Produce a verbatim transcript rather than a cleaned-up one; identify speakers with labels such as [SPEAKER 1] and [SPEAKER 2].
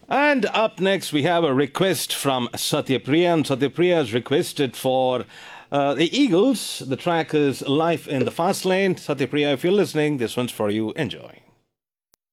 [SPEAKER 1] And up next, we have a request from Satyapriya. And Satyapriya has requested for uh, the Eagles. The track is Life in the Fast Lane. Satyapriya, if you're listening, this one's for you. Enjoy.